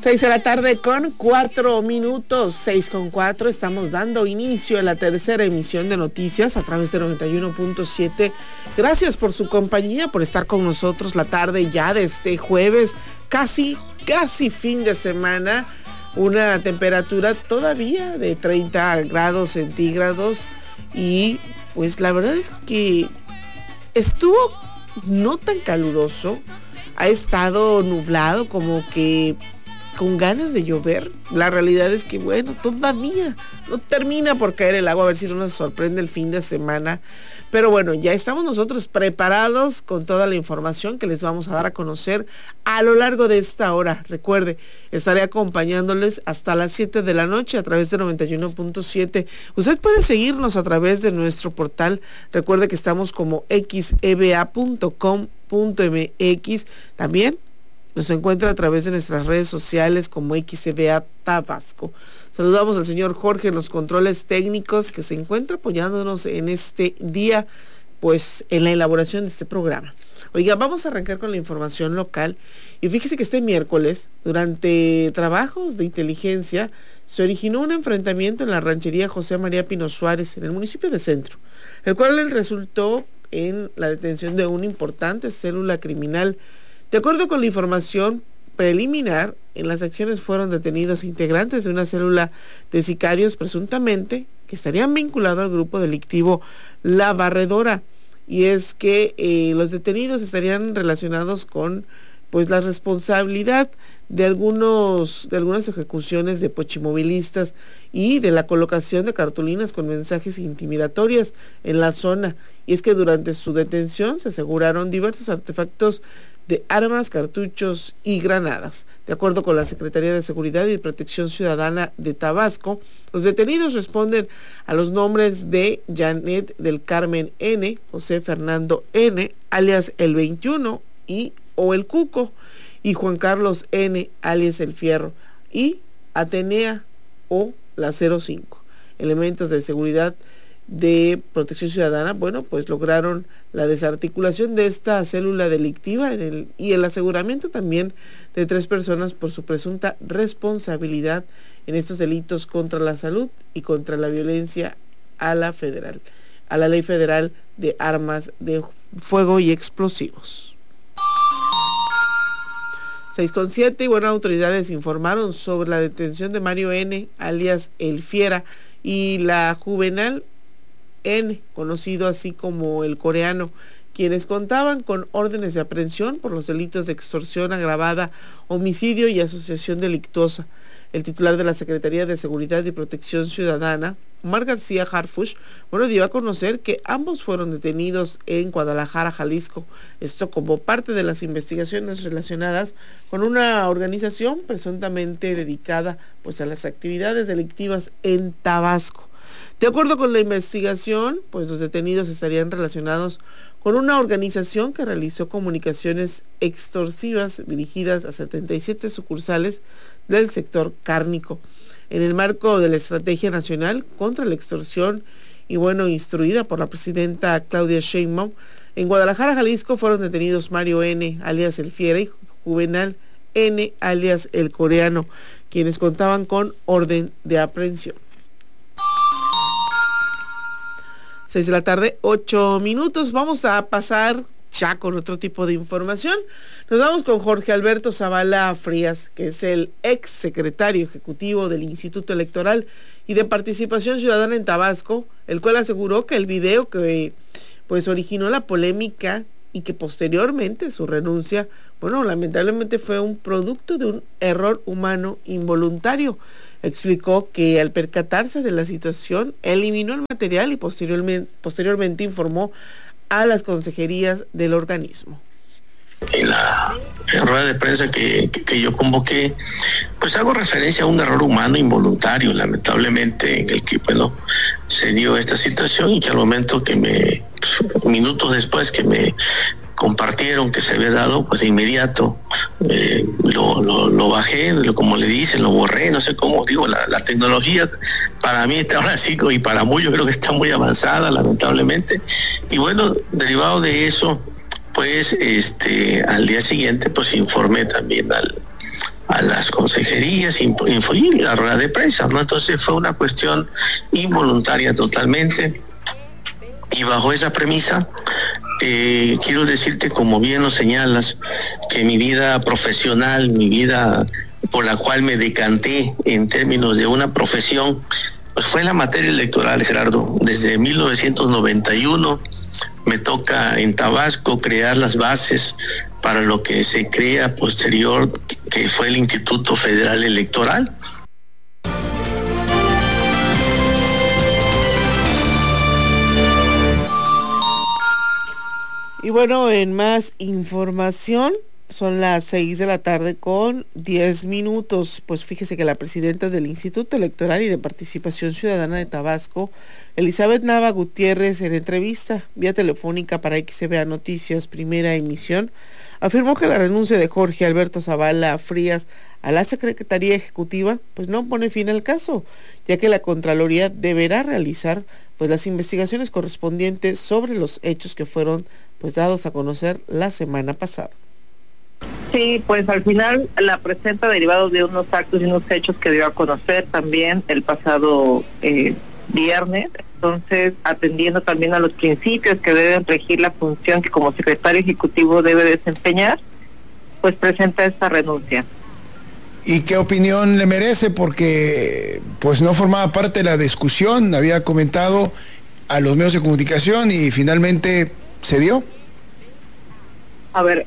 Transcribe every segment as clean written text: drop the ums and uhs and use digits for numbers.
6:04 PM, 6:04. Estamos dando inicio a la tercera emisión de noticias a través de 91.7. Gracias por su compañía, por estar con nosotros la tarde ya de este jueves, casi fin de semana. Una temperatura todavía de 30 grados centígrados y pues la verdad es que estuvo no tan caluroso, ha estado nublado, como que con ganas de llover. La realidad es que bueno, todavía no termina por caer el agua, a ver si no nos sorprende el fin de semana. Pero bueno, ya estamos nosotros preparados con toda la información que les vamos a dar a conocer a lo largo de esta hora. Recuerde, estaré acompañándoles hasta las 7 de la noche a través de 91.7. Usted puede seguirnos a través de nuestro portal. Recuerde que estamos como xeba.com.mx. También nos encuentra a través de nuestras redes sociales como XEBA Tabasco. Saludamos al señor Jorge en los controles técnicos, que se encuentra apoyándonos en este día, pues en la elaboración de este programa. Oiga, vamos a arrancar con la información local. Y fíjese que este miércoles, durante trabajos de inteligencia, se originó un enfrentamiento en la ranchería José María Pino Suárez, en el municipio de Centro, el cual resultó en la detención de una importante célula criminal. De acuerdo con la información preliminar, en las acciones fueron detenidos integrantes de una célula de sicarios presuntamente que estarían vinculados al grupo delictivo La Barredora. Y es que los detenidos estarían relacionados con pues la responsabilidad de algunas ejecuciones de pochimovilistas y de la colocación de cartulinas con mensajes intimidatorios en la zona. Y es que durante su detención se aseguraron diversos artefactos de armas, cartuchos y granadas. De acuerdo con la Secretaría de Seguridad y Protección Ciudadana de Tabasco, los detenidos responden a los nombres de Janet del Carmen N., José Fernando N., alias el 21 o el Cuco, y Juan Carlos N., alias el Fierro, y Atenea o la 05. Elementos de seguridad de Protección Ciudadana, bueno, pues lograron la desarticulación de esta célula delictiva y el aseguramiento también de 3 personas por su presunta responsabilidad en estos delitos contra la salud y contra la violencia a la Ley Federal de Armas de Fuego y Explosivos. 6:07. Y bueno, autoridades informaron sobre la detención de Mario N., alias El Fiera, y la Juvenal N., conocido así como el Coreano, quienes contaban con órdenes de aprehensión por los delitos de extorsión agravada, homicidio y asociación delictuosa. El titular de la Secretaría de Seguridad y Protección Ciudadana, Omar García Harfuch, dio a conocer que ambos fueron detenidos en Guadalajara, Jalisco. Esto como parte de las investigaciones relacionadas con una organización presuntamente dedicada pues a las actividades delictivas en Tabasco. De acuerdo con la investigación, pues los detenidos estarían relacionados con una organización que realizó comunicaciones extorsivas dirigidas a 77 sucursales del sector cárnico, en el marco de la Estrategia Nacional contra la Extorsión y instruida por la presidenta Claudia Sheinbaum. En Guadalajara, Jalisco, fueron detenidos Mario N., alias El Fiera, y Juvenal N., alias El Coreano, quienes contaban con orden de aprehensión. 6:08 PM. Vamos a pasar ya con otro tipo de información. Nos vamos con Jorge Alberto Zavala Frías, que es el ex secretario ejecutivo del Instituto Electoral y de Participación Ciudadana en Tabasco, el cual aseguró que el video que pues originó la polémica y que posteriormente su renuncia, lamentablemente fue un producto de un error humano involuntario. Explicó que al percatarse de la situación, eliminó el material y posteriormente informó a las consejerías del organismo. En la rueda de prensa que yo convoqué, pues hago referencia a un error humano involuntario, lamentablemente, en el que se dio esta situación, y que al momento minutos después que me compartieron que se había dado, pues de inmediato lo bajé, como le dicen, lo borré, no sé cómo, la tecnología para mí está ahora sí, y para muchos creo que está muy avanzada, lamentablemente, y derivado de eso, pues al día siguiente pues informé también a las consejerías, y la rueda de prensa, ¿no? Entonces fue una cuestión involuntaria totalmente, y bajo esa premisa quiero decirte, como bien lo señalas, que mi vida profesional, mi vida por la cual me decanté en términos de una profesión, pues fue la materia electoral, Gerardo. Desde 1991 me toca en Tabasco crear las bases para lo que se crea posterior, que fue el Instituto Federal Electoral. Y bueno, en más información, son las 6 de la tarde con 10 minutos. Pues fíjese que la presidenta del Instituto Electoral y de Participación Ciudadana de Tabasco, Elizabeth Nava Gutiérrez, en entrevista vía telefónica para XCBA Noticias, primera emisión, afirmó que la renuncia de Jorge Alberto Zavala Frías a la Secretaría Ejecutiva pues no pone fin al caso, ya que la Contraloría deberá realizar pues las investigaciones correspondientes sobre los hechos que fueron pues dados a conocer la semana pasada. Sí, pues al final la presenta derivado de unos actos y unos hechos que dio a conocer también el pasado viernes. Entonces, atendiendo también a los principios que deben regir la función que como secretario ejecutivo debe desempeñar, pues presenta esta renuncia. ¿Y qué opinión le merece? Porque pues no formaba parte de la discusión, había comentado a los medios de comunicación y finalmente se dio. A ver,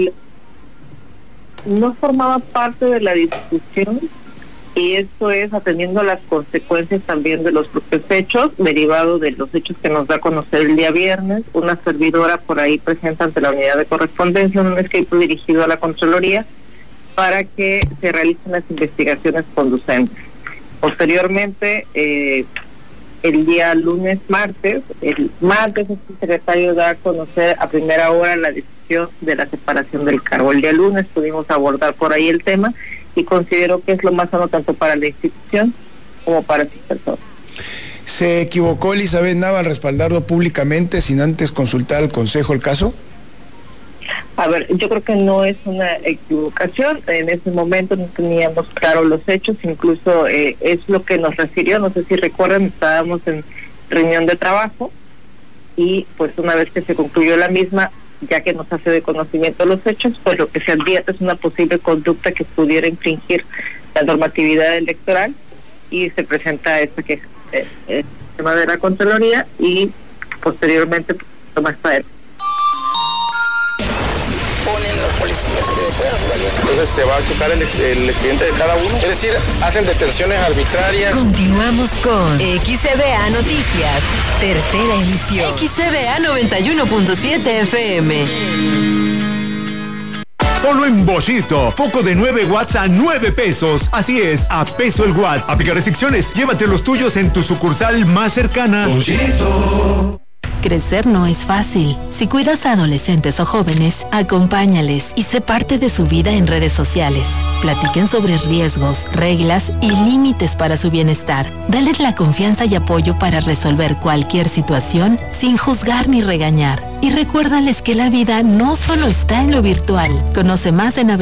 no formaba parte de la discusión, y esto es atendiendo a las consecuencias también de los propios hechos, derivado de los hechos que nos da a conocer el día viernes. Una servidora por ahí presenta ante la unidad de correspondencia un escrito dirigido a la Contraloría para que se realicen las investigaciones conducentes. Posteriormente, el día martes el secretario da a conocer a primera hora la decisión de la separación del cargo. El día lunes pudimos abordar por ahí el tema y considero que es lo más sano tanto para la institución como para sus personas. ¿Se equivocó Elizabeth Nava al respaldarlo públicamente sin antes consultar al Consejo el caso? A ver, yo creo que no es una equivocación. En ese momento no teníamos claro los hechos, incluso es lo que nos refirió, no sé si recuerdan, estábamos en reunión de trabajo y pues una vez que se concluyó la misma, ya que nos hace de conocimiento los hechos, pues lo que se advierte es una posible conducta que pudiera infringir la normatividad electoral, y se presenta esta que es tema de la Contraloría, y posteriormente toma esta. Ponen los policías que después entonces se va a checar el expediente de cada uno, es decir, hacen detenciones arbitrarias. Continuamos con XCBA Noticias, tercera emisión. XCBA 91.7 FM. Solo en Bollito, foco de 9 watts a 9 pesos. Así es, a peso el watt. Aplica restricciones, llévate los tuyos en tu sucursal más cercana. Bollito. Crecer no es fácil. Si cuidas a adolescentes o jóvenes, acompáñales y sé parte de su vida en redes sociales. Platiquen sobre riesgos, reglas y límites para su bienestar. Dales la confianza y apoyo para resolver cualquier situación sin juzgar ni regañar. Y recuérdales que la vida no solo está en lo virtual. Conoce más en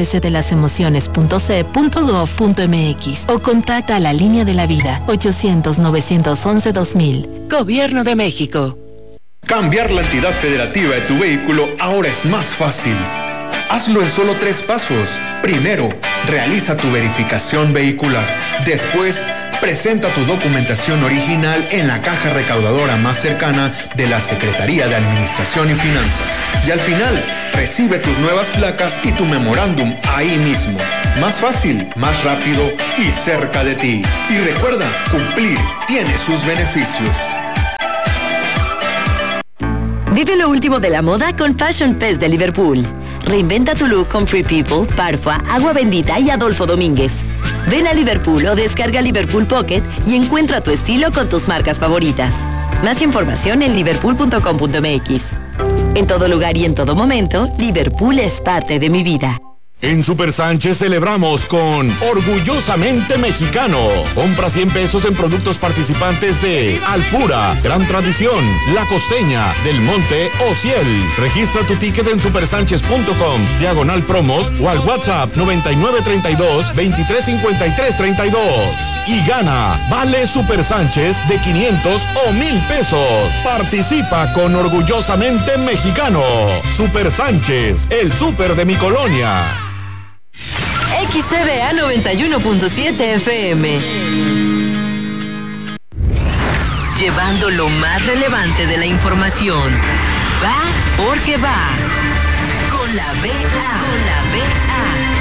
abcdelasemociones.ce.gov.mx o contacta a la línea de la vida 800-911-2000. Gobierno de México. Cambiar la entidad federativa de tu vehículo ahora es más fácil. Hazlo en solo 3 pasos. Primero, realiza tu verificación vehicular. Después, presenta tu documentación original en la caja recaudadora más cercana de la Secretaría de Administración y Finanzas. Y al final, recibe tus nuevas placas y tu memorándum ahí mismo. Más fácil, más rápido y cerca de ti. Y recuerda, cumplir tiene sus beneficios. Vive lo último de la moda con Fashion Fest de Liverpool. Reinventa tu look con Free People, Parfua, Agua Bendita y Adolfo Domínguez. Ven a Liverpool o descarga Liverpool Pocket y encuentra tu estilo con tus marcas favoritas. Más información en liverpool.com.mx. En todo lugar y en todo momento, Liverpool es parte de mi vida. En Super Sánchez celebramos con Orgullosamente Mexicano. Compra 100 pesos en productos participantes de Alpura, Gran Tradición, La Costeña, Del Monte o Ciel. Registra tu ticket en supersánchez.com/promos o al WhatsApp 9932-235332. Y gana Vale Super Sánchez de 500 o 1000 pesos. Participa con Orgullosamente Mexicano. Super Sánchez, el súper de mi colonia. XCBA 91.7 FM. Llevando lo más relevante de la información. Va porque va. Con la BA.